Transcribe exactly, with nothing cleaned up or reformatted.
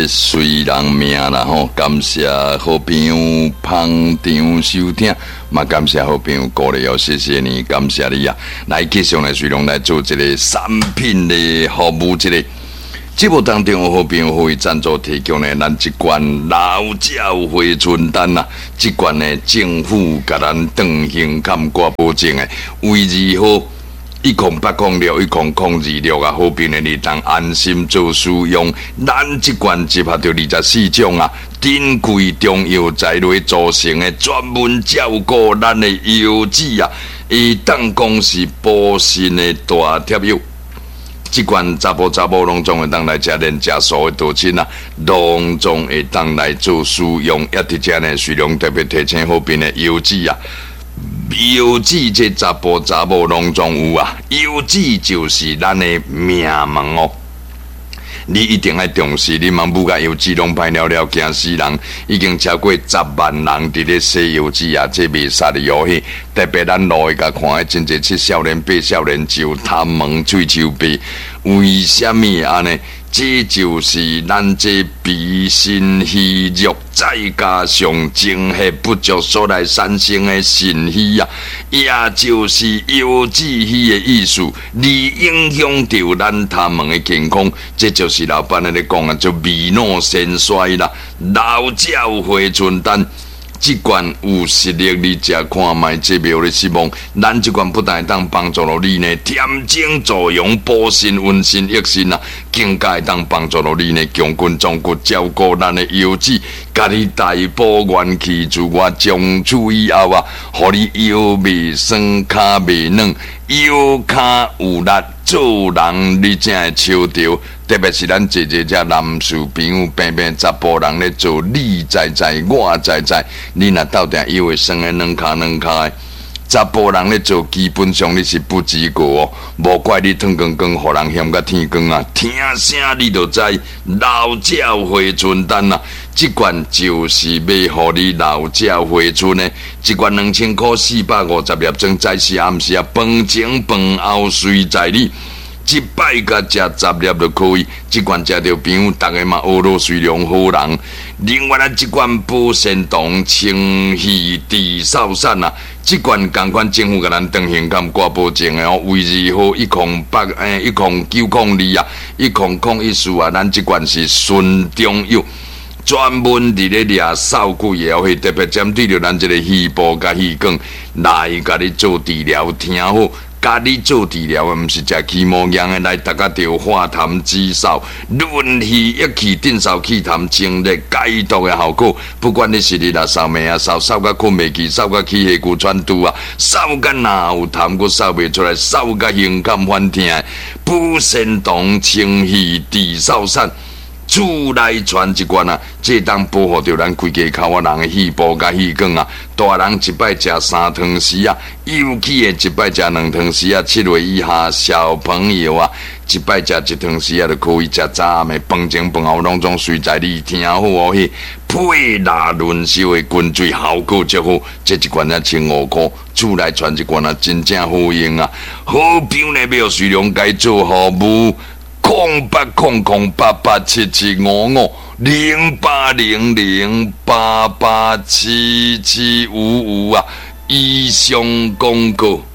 个随人命啦吼，感谢好朋友捧场收听，嘛感谢好朋友鼓励哦，谢谢你，感谢你啊！来继续来随龙来做这个产品的服务，这个节目当中有好朋友可以赞助提供呢，咱这罐老鸟回春丹呐，这罐呢政府甲咱长行感挂保证的，为二号。一空八空六，一空空二六啊！好朋友你当安心做使用，咱这罐集合着二十四种啊，珍贵中药材料组成的，专门照顾咱的油脂啊，会当讲是补肾的大贴药。这罐查甫查某拢总会当来吃连吃素的稻青啊，拢总会当来做使用，一直遮呢，随龙特别提醒好朋友的油脂啊。油脂这查甫查某拢总有啊，油脂就是咱的命门哦。你一定要重视，你茫母甲油脂拢歹了了，惊死人！已经超过十万人伫咧洗油脂啊，这袂杀的游戏。特别咱路会甲看诶，真侪七少年、八少年就他门喙手白，为虾米安尼？这就是咱这鼻肾虚弱，再加上精血不足所来产生的肾虚啊，也就是油脂虚的意思，而影响到咱他们的健康。这就是老板咧讲啊，就味浓肾衰啦，老鸟回春丹。这罐有实力，你食看卖，这没有你失望。咱这罐不但当帮助到你呢，添精作用、补肾温肾益肾啊，更加当帮助到你呢，强筋壮骨，照顾咱的油脂，甲你大补元气，自我从此以后啊，互你腰袂酸、骹袂软，腰骹有力，做人你才会笑着。特别是咱这这只男士朋友偏偏查甫人咧做你在在我在在，你若斗阵以为酸的软骹软骹的，查甫人咧做基本上你是不及格哦，无怪你汤光光，互人嫌甲天光啊！听声你就知，老鸟回春丹啊，这罐就是要互你老鸟回春的，一罐两千块四百五十粒装，早时暗时啊，饭前饭后随在你。一摆甲食十粒就可以，这罐食着朋友，大家嘛学落水良好人。另外呢，这罐保肾糖、清气治扫散啊，这罐同款政府甲咱长行感挂保证的哦，为二号一空八诶一空九空二啊，一空空一四啊，咱这罐是纯中药。专门伫咧掠扫骨也会特别针对着咱这个细胞甲细管来甲你做治疗，听好。甲你做治疗的，毋是食起毛样的来，大家着化痰止扫、润气益气、镇扫气痰、清热解毒的效果。不管你是你若扫眉啊、扫扫甲困袂去、扫甲气血骨喘肚啊、扫甲哪有痰骨扫袂出来、扫甲胸感反痛，补肾糖、清气治扫散。厝内传一罐啊，这当保护着咱规家口啊人的细胞甲细管啊。大人一摆食三汤匙啊，尤其的一摆食两汤匙啊。七岁以下小朋友啊，一摆食一汤匙啊，就可以食早暗的饭前饭后拢总随在你听好哦。迄配纳润湿的滚水效果足好，这一罐啊千五块，厝内传一罐啊真正好用啊。好朋友呢要随量该做服务。空八空空八八七七五五零八零零八八七七五五啊！以上广告。